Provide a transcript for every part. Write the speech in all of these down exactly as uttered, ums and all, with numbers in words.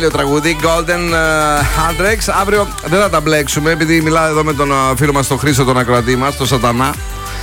Τραγούδι Golden Handrex. Αύριο δεν θα τα μπλέξουμε, επειδή μιλάω εδώ με τον φίλο μας τον Χρήστο, τον ακροατή μας, τον Σατανά,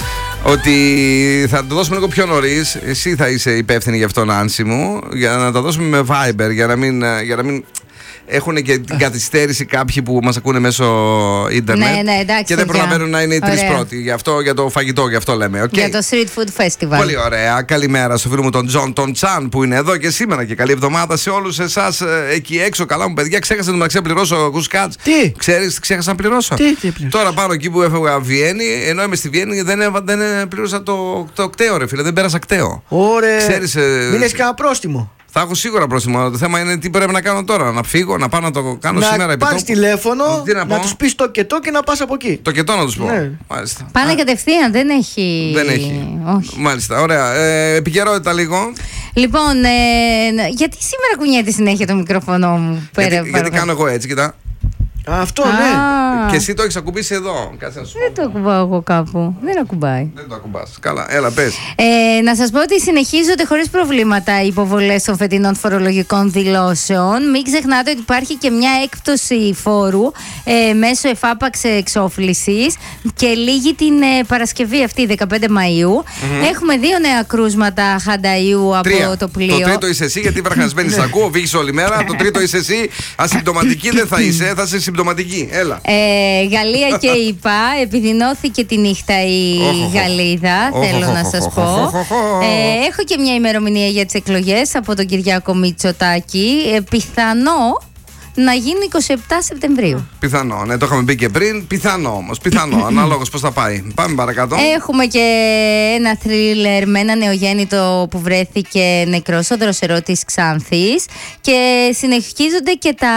ότι θα το δώσουμε λίγο πιο νωρίς. Εσύ θα είσαι υπεύθυνη γι' αυτό, Νάνση μου, για να τα δώσουμε με Viber, για να μην, για να μην έχουν και την καθυστέρηση κάποιοι που μας ακούνε μέσω ίντερνετ. Ναι, ναι, εντάξει, και δεν προλαβαίνουν να είναι οι τρεις πρώτοι. Γι' αυτό, για το φαγητό, γι' αυτό λέμε. Okay. Για το Street Food Festival. Πολύ ωραία. Καλημέρα στο φίλο μου τον Τζον τον Τσάν που είναι εδώ και σήμερα, και καλή εβδομάδα σε όλους εσάς εκεί έξω. Καλά μου παιδιά, ξέχασα να πληρώσω κουσκάτς. Τι? Ξέρεις, ξέχασα να πληρώσω. Τι, τι Τώρα πάνω εκεί που έφευγα Βιέννη, ενώ είμαι στη Βιέννη, δεν, έβα, δεν πλήρωσα το, το κταίο, ρε φίλε. Δεν πέρασα κταίο. Ωραία. Ξέρεις, ε... μην έχεις κανένα πρόστιμο. Θα έχω σίγουρα πρόστιμο. Το θέμα είναι τι πρέπει να κάνω τώρα. Να φύγω, να πάω να το κάνω να σήμερα. Να πάρεις τηλέφωνο, να, να τους πεις το κετό και να πας από εκεί. Το κετό να τους πω. Ναι. Μάλιστα. Πάνε κατευθείαν, δεν έχει. Δεν έχει. Όχι. Μάλιστα, ωραία. Ε, επικαιρότητα λίγο. Λοιπόν, ε, γιατί σήμερα κουνιέται συνέχεια το μικρόφωνο μου, πέρα, γιατί, γιατί κάνω εγώ έτσι, κοιτά. Αυτό, Α, ναι. Και εσύ το έχεις ακουμπήσει εδώ. Κάτσε να σου δεν το ακουμπάω εγώ κάπου. Δεν ακουμπάει. Δεν το ακουμπάς. Καλά, έλα, πες. Ε, να σας πω ότι συνεχίζονται χωρίς προβλήματα οι υποβολές των φετινών φορολογικών δηλώσεων. Μην ξεχνάτε ότι υπάρχει και μια έκπτωση φόρου ε, μέσω εφάπαξ εξόφλησης και λήγει την ε, Παρασκευή αυτή, δεκαπέντε Μαΐου. Mm-hmm. Έχουμε δύο νέα κρούσματα χανταΐου από Τρία. το πλοίο. Το τρίτο είσαι εσύ, γιατί βραχασμένη σ' ακούω, βγήκες όλη μέρα. Το τρίτο είσαι εσύ, ασυμπτωματική δεν θα είσαι, θα είσαι συμπτωματική. Έλα. Ε, Γαλλία και ΙΠΑ, επιδεινώθηκε τη νύχτα η Γαλλίδα, θέλω να σας πω. Ε, έχω και μια ημερομηνία για τις εκλογές από τον Κυριάκο Μητσοτάκη. Ε, πιθανό να γίνει είκοσι επτά Σεπτεμβρίου. Πιθανό, ναι, το είχαμε πει και πριν. Πιθανό όμως, πιθανό, ανάλογος πώς θα πάει. Πάμε παρακάτω. Έχουμε και ένα θρίλερ με ένα νεογέννητο που βρέθηκε νεκρός στο δροσερό της Ξάνθης. Και συνεχίζονται και τα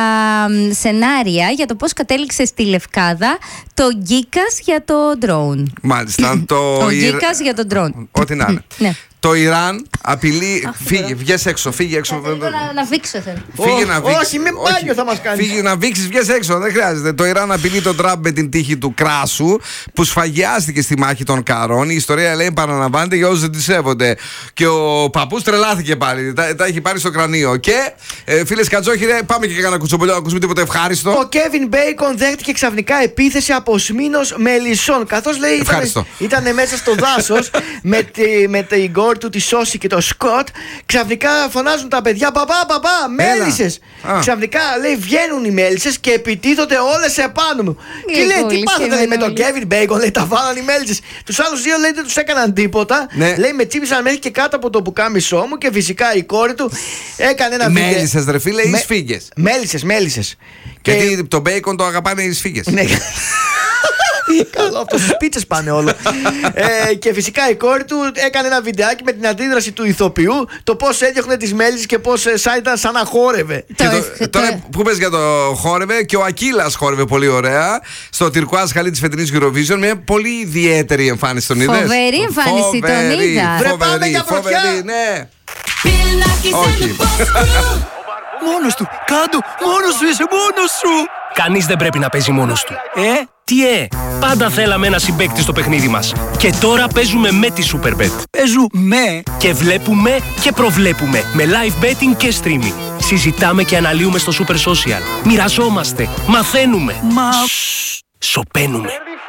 σενάρια για το πώς κατέληξε στη Λευκάδα το Γκίκας για το drone. Μάλιστα. Το Ο Γκίκας για το drone. Ό,τι να είναι. Ναι. Το Ιράν απειλεί. Φύγε, βγες έξω, φύγε έξω. Να, να βήξω θέλω. Φύγε να βήξεις. Όχι, με μπάνιο θα μας κάνεις. Φύγε να βήξεις, βγες έξω, δεν χρειάζεται. Το Ιράν απειλεί τον Τραμπ με την τύχη του κράσου που σφαγιάστηκε στη μάχη των Καρών. Η ιστορία, λέει, επαναλαμβάνεται για όσους δεν τη σέβονται. Και ο παππούς τρελάθηκε πάλι. Τα, τα έχει πάρει στο κρανίο. Και ε, φίλε Κατζόχυρε, πάμε και κανένα κουτσομπολιό να ακούσουμε τίποτα ευχάριστο. Ο Κέβιν Μπέικον δέχτηκε ξαφνικά επίθεση από σμήνος μελισσών. Καθώς λέει ήταν, ήταν μέσα στο δάσος με, τη, με την κόρη του, τη Σώση και το Σκοτ. Ξαφνικά φωνάζουν τα παιδιά: Παπά, παπά, μέλισσες! Ξαφνικά, λέει, βγαίνουν οι μέλισσες και επιτίθονται όλες επάνω μου. Και, και λέει: Τι πάθατε, λέει, με τον Κέβιν Μπέικον, λέει, τα βάλαν οι μέλισσες. Τους άλλους δύο, λέει, δεν τους έκαναν τίποτα. Ναι. Λέει, με τσίπησαν μέχρι και κάτω από το πουκάμισό μου και φυσικά η κόρη του έκανε ένα βίντεο. Μέλισσες, ρε φίλε, ή σφίγγες? Μέλισσες, μέλισσες. Γιατί και... το μπέικον το αγαπάνε οι σφίγγες. Ναι. Καλό, αυτό στις πίτσες πάνε όλο. ε, και φυσικά η κόρη του έκανε ένα βιντεάκι με την αντίδραση του ηθοποιού, το πώς έδιωχνε τις μέλισσες και πώς σαν ήταν σαν να χόρευε. Και το, τώρα που πες για το χόρευε, και ο Ακύλας χόρευε πολύ ωραία στο τυρκουάζ χαλί της φετινής Eurovision. Μια πολύ ιδιαίτερη εμφάνιση, τον είδες? Φοβερή εμφάνιση, τον είδα. Βρε, πάμε για πρωτιά. Ναι. Όχι. Μόνος του, κάτω, μόνος σου είσαι, μόνος σου. Κανείς δεν πρέπει να παίζει μόνος του. Ε, τι ε, πάντα θέλαμε ένα συμπαίκτη στο παιχνίδι μας. Και τώρα παίζουμε με τη Superbet. Παίζουμε και βλέπουμε και προβλέπουμε με live betting και streaming. Συζητάμε και αναλύουμε στο Super Social. Μοιραζόμαστε, μαθαίνουμε. Μα... Σωπαίνουμε.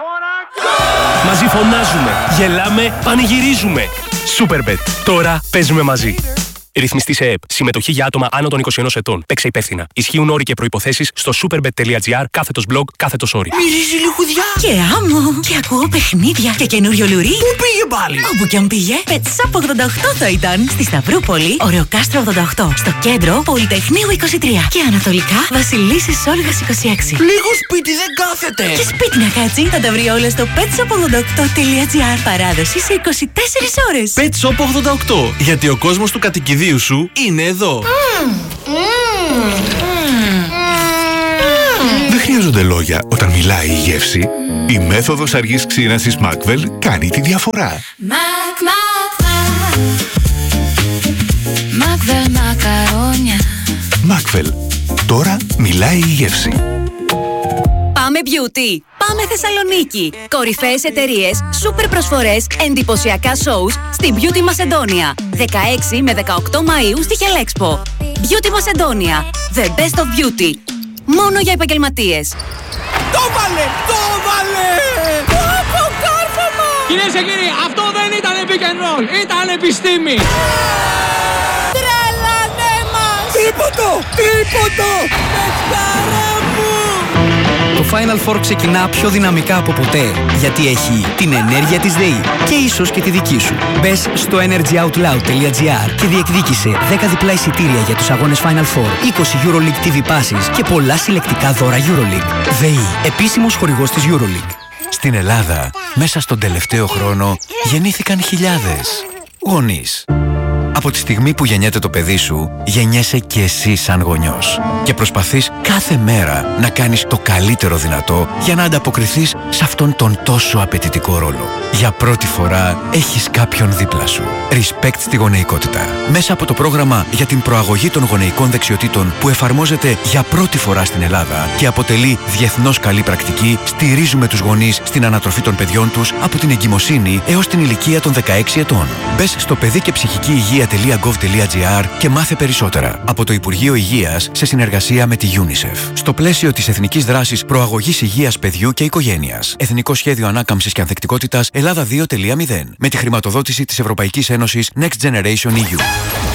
Μαζί φωνάζουμε, γελάμε, πανηγυρίζουμε. Superbet. Τώρα παίζουμε μαζί. Ρυθμιστή σε ΕΕΠ. Συμμετοχή για άτομα άνω των είκοσι ενός ετών. Παίξε υπεύθυνα. Ισχύουν όροι και προϋποθέσεις στο superbet.gr κάθετος blog κάθετος όροι. Μυρίζει λιχουδιά. Και άμμο. Και ακούω παιχνίδια. Και καινούριο λουρί. Πού πήγε πάλι? Όπου κι αν πήγε. Πετσάπ ογδόντα οκτώ θα ήταν. Στη Σταυρούπολη, Ωρεοκάστρο ογδόντα οκτώ. Στο κέντρο, Πολυτεχνείου είκοσι τρία. Και ανατολικά, Βασιλίσσης Όλγας είκοσι έξι. Λίγο σπίτι δεν κάθεται. Και σπίτι να κάτσει. Θα τα βρει όλα στο πετσάπ ογδόντα οκτώ τελεία τζι άρ. Παράδοση σε είκοσι τέσσερις ώρες. Πετσάπ ογδόντα οκτώ. Γιατί ο κόσμος του κατοικιδίου σου είναι εδώ. Mm. Mm. Δεν χρειάζονται λόγια όταν μιλάει η γεύση. Η μέθοδος αργής ξύρανσης Macvel κάνει τη διαφορά. Mac, Mac, Macvel μακαρόνια. Macvel. Τώρα μιλάει η γεύση. Πάμε Beauty! Πάμε Θεσσαλονίκη! Κορυφαίες εταιρείες, σούπερ προσφορές, εντυπωσιακά shows στην Beauty Μασεντόνια. δεκαέξι με δεκαοκτώ Μαΐου στη Χελέξπο. Beauty Macedonia. The best of beauty. Μόνο για επαγγελματίες. Το βάλε! Το βάλε! Από κάρφωμα! Κυρίες και κύριοι, αυτό δεν ήταν pick and roll, ήταν επιστήμη! Τρελανέ μας! Τρίποντο! Τρίποντο! Πετσάρα μου! Το Final Four ξεκινά πιο δυναμικά από ποτέ, γιατί έχει την ενέργεια της ΔΕΗ και ίσως και τη δική σου. Μπες στο energyoutloud.gr και διεκδίκησε δέκα διπλά εισιτήρια για τους αγώνες Final Four, είκοσι EuroLeague τι βι Passes και πολλά συλλεκτικά δώρα EuroLeague. ΔΕΗ, επίσημος χορηγός της EuroLeague. Στην Ελλάδα, μέσα στον τελευταίο χρόνο, γεννήθηκαν χιλιάδες γονείς. Από τη στιγμή που γεννιέται το παιδί σου, γεννιέσαι και εσύ σαν γονιός. Και προσπαθείς κάθε μέρα να κάνεις το καλύτερο δυνατό για να ανταποκριθείς σε αυτόν τον τόσο απαιτητικό ρόλο. Για πρώτη φορά έχεις κάποιον δίπλα σου. Respect στη γονεϊκότητα. Μέσα από το πρόγραμμα για την προαγωγή των γονεϊκών δεξιοτήτων που εφαρμόζεται για πρώτη φορά στην Ελλάδα και αποτελεί διεθνώς καλή πρακτική, στηρίζουμε τους γονείς στην ανατροφή των παιδιών τους από την εγκυμοσύνη έως την ηλικία των δεκαέξι ετών. Μπες στο παιδί και ψυχική υγεία.gov.gr και μάθε περισσότερα από το Υπουργείο Υγείας σε συνεργασία με τη UNICEF. Στο πλαίσιο της Εθνικής Δράσης Προαγωγής Υγείας Παιδιού και Οικογένειας. Εθνικό Σχέδιο Ανάκαμψης και Ανθεκτικότητας Ελλάδα δύο τελεία μηδέν. Με τη χρηματοδότηση της Ευρωπαϊκής Ένωσης Next Generation ι γιου.